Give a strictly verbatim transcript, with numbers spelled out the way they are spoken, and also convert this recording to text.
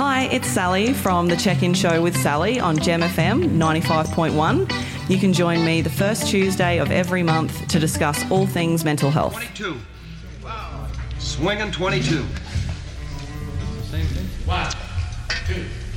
Hi, it's Sally from The Check-In Show with Sally on Gem F M ninety-five point one. You can join me the first Tuesday of every month to discuss all things mental health. twenty-two. Swinging twenty-two. Same thing. One, two.